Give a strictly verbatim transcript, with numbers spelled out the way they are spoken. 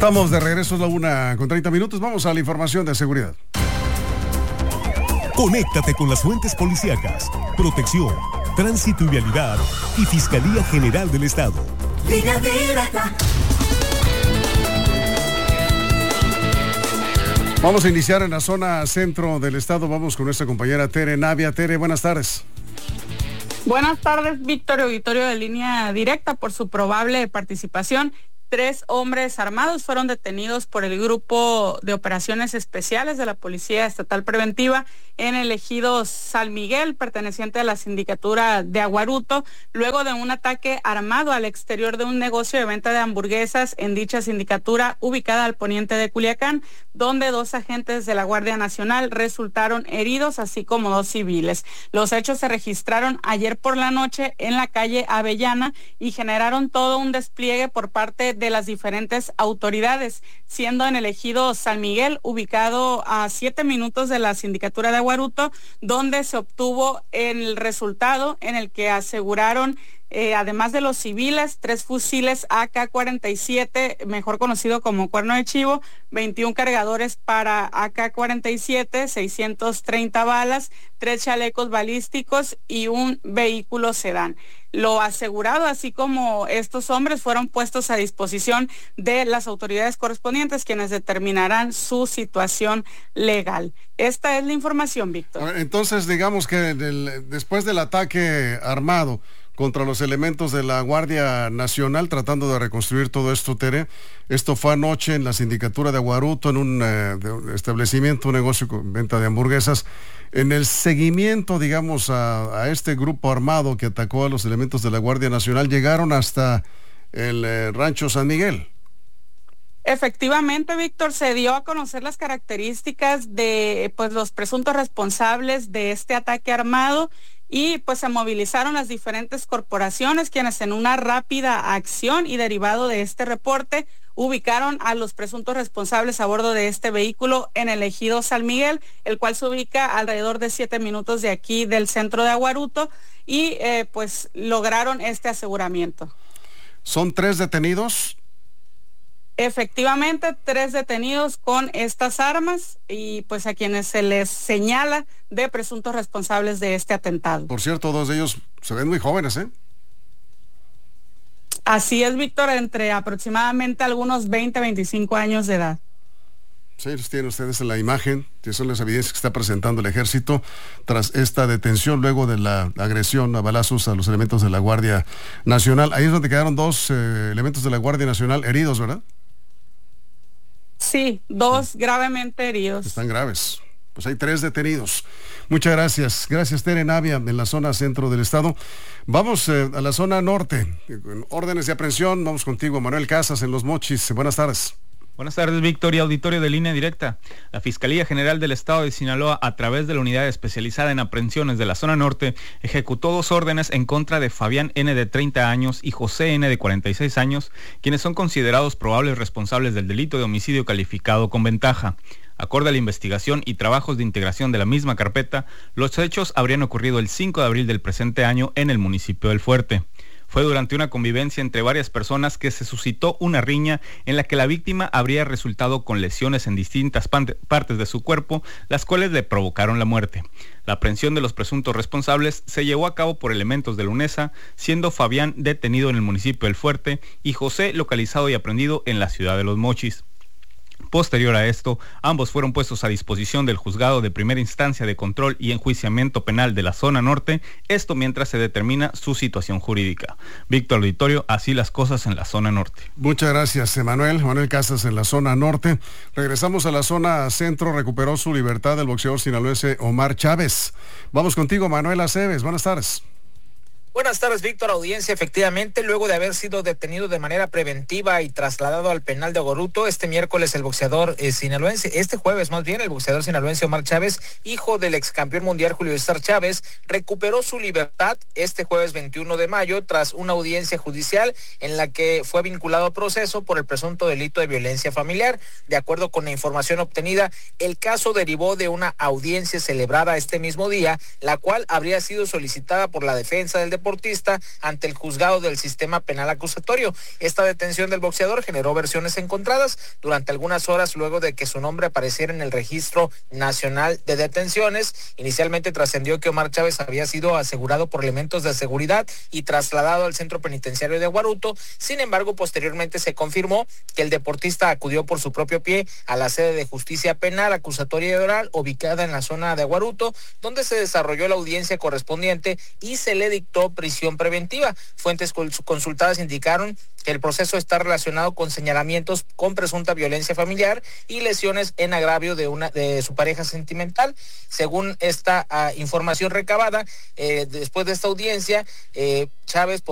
Estamos de regreso a la una con treinta minutos. Vamos a la información de seguridad. Conéctate con las fuentes policíacas, protección, tránsito y vialidad y Fiscalía General del Estado. Línea directa. Vamos a iniciar en la zona centro del estado. Vamos con nuestra compañera Tere Navia. Tere, buenas tardes. Buenas tardes, Víctor, auditorio de Línea Directa, por su probable participación. Tres hombres armados fueron detenidos por el Grupo de Operaciones Especiales de la Policía Estatal Preventiva en el ejido San Miguel, perteneciente a la sindicatura de Aguaruto, luego de un ataque armado al exterior de un negocio de venta de hamburguesas en dicha sindicatura ubicada al poniente de Culiacán, donde dos agentes de la Guardia Nacional resultaron heridos, así como dos civiles. Los hechos se registraron ayer por la noche en la calle Avellana y generaron todo un despliegue por parte de de las diferentes autoridades, siendo en el ejido San Miguel, ubicado a siete minutos de la sindicatura de Aguaruto, donde se obtuvo el resultado en el que aseguraron, Eh, además de los civiles, tres fusiles A K cuarenta y siete, mejor conocido como cuerno de chivo, veintiún cargadores para A K cuarenta y siete, seiscientas treinta balas, tres chalecos balísticos y un vehículo sedán. Lo asegurado, así como estos hombres, fueron puestos a disposición de las autoridades correspondientes, quienes determinarán su situación legal. Esta es la información, Víctor. Entonces, digamos que del, después del ataque armado contra los elementos de la Guardia Nacional, tratando de reconstruir todo esto, Tere, esto fue anoche en la sindicatura de Aguaruto, en un, eh, de un establecimiento, un negocio con venta de hamburguesas. En el seguimiento, digamos, a, a este grupo armado que atacó a los elementos de la Guardia Nacional, llegaron hasta el eh, rancho San Miguel. Efectivamente, Víctor, se dio a conocer las características de pues los presuntos responsables de este ataque armado y pues se movilizaron las diferentes corporaciones, quienes en una rápida acción y derivado de este reporte ubicaron a los presuntos responsables a bordo de este vehículo en el ejido San Miguel, el cual se ubica alrededor de siete minutos de aquí del centro de Aguaruto, y eh, pues lograron este aseguramiento. ¿Son tres detenidos? Efectivamente, tres detenidos con estas armas y pues a quienes se les señala de presuntos responsables de este atentado. Por cierto, dos de ellos se ven muy jóvenes, ¿eh? Así es, Víctor, entre aproximadamente algunos veinte, veinticinco años de edad. Sí, los tienen ustedes en la imagen, que son las evidencias que está presentando el ejército tras esta detención luego de la agresión a balazos a los elementos de la Guardia Nacional. Ahí es donde quedaron dos eh, elementos de la Guardia Nacional heridos, ¿verdad? Sí, dos sí. gravemente heridos. Están graves. Pues hay tres detenidos. Muchas gracias. Gracias, Tere Navia, en la zona centro del estado. Vamos eh, a la zona norte. En órdenes de aprehensión, vamos contigo, Manuel Casas, en Los Mochis. Buenas tardes. Buenas tardes, Víctor, y auditorio de Línea Directa. La Fiscalía General del Estado de Sinaloa, a través de la unidad especializada en aprehensiones de la zona norte, ejecutó dos órdenes en contra de Fabián N., de treinta años, y José N., de cuarenta y seis años, quienes son considerados probables responsables del delito de homicidio calificado con ventaja. Acorde a la investigación y trabajos de integración de la misma carpeta, los hechos habrían ocurrido el cinco de abril del presente año en el municipio del Fuerte. Fue durante una convivencia entre varias personas que se suscitó una riña en la que la víctima habría resultado con lesiones en distintas partes de su cuerpo, las cuales le provocaron la muerte. La aprehensión de los presuntos responsables se llevó a cabo por elementos de la UNESA, siendo Fabián detenido en el municipio del Fuerte y José localizado y aprehendido en la ciudad de Los Mochis. Posterior a esto, ambos fueron puestos a disposición del Juzgado de Primera Instancia de Control y Enjuiciamiento Penal de la Zona Norte, esto mientras se determina su situación jurídica. Víctor Auditorio, así las cosas en la Zona Norte. Muchas gracias, Emanuel. Manuel Casas en la Zona Norte. Regresamos a la Zona Centro. Recuperó su libertad el boxeador sinaloense Omar Chávez. Vamos contigo, Manuel Aceves. Buenas tardes. Buenas tardes, Víctor, audiencia. Efectivamente, luego de haber sido detenido de manera preventiva y trasladado al penal de Aguaruto, este miércoles el boxeador eh, sinaloense, este jueves más bien, el boxeador sinaloense Omar Chávez, hijo del ex campeón mundial Julio César Chávez, recuperó su libertad este jueves veintiuno de mayo tras una audiencia judicial en la que fue vinculado a proceso por el presunto delito de violencia familiar. De acuerdo con la información obtenida, el caso derivó de una audiencia celebrada este mismo día, la cual habría sido solicitada por la defensa del deporte deportista ante el juzgado del sistema penal acusatorio. Esta detención del boxeador generó versiones encontradas durante algunas horas luego de que su nombre apareciera en el registro nacional de detenciones. Inicialmente trascendió que Omar Chávez había sido asegurado por elementos de seguridad y trasladado al centro penitenciario de Aguaruto. Sin embargo, posteriormente se confirmó que el deportista acudió por su propio pie a la sede de justicia penal acusatoria y oral ubicada en la zona de Aguaruto, donde se desarrolló la audiencia correspondiente y se le dictó prisión preventiva. Fuentes consultadas indicaron que el proceso está relacionado con señalamientos con presunta violencia familiar y lesiones en agravio de una de su pareja sentimental. Según esta uh, información recabada, eh, después de esta audiencia, eh, Chávez